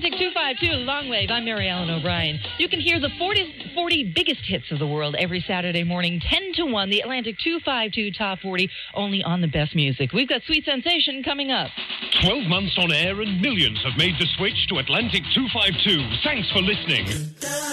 Atlantic 252, Long Wave. I'm Mary Ellen O'Brien. You can hear the 40 biggest hits of the world every Saturday morning, 10 to 1, the Atlantic 252 Top 40, only on the best music. We've got Sweet Sensation coming up. 12 months on air and millions have made the switch to Atlantic 252. Thanks for listening.